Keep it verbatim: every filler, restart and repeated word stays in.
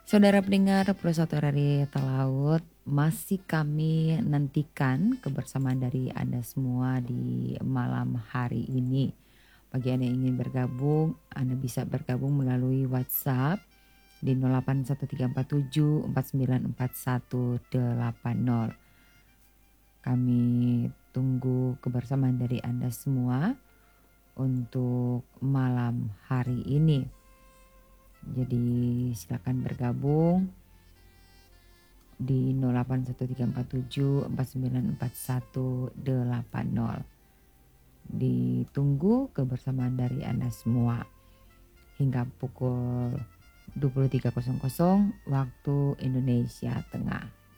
Saudara pendengar Pro1 R R I Talaut, masih kami nantikan kebersamaan dari Anda semua di malam hari ini. Bagi Anda yang ingin bergabung, Anda bisa bergabung melalui WhatsApp di nol delapan satu tiga empat tujuh empat sembilan empat satu delapan nol. Kami tunggu kebersamaan dari Anda semua untuk malam hari ini. Jadi silakan bergabung di nol delapan satu tiga empat tujuh empat sembilan empat satu delapan nol. Ditunggu kebersamaan dari Anda semua hingga pukul dua puluh tiga waktu Indonesia Tengah.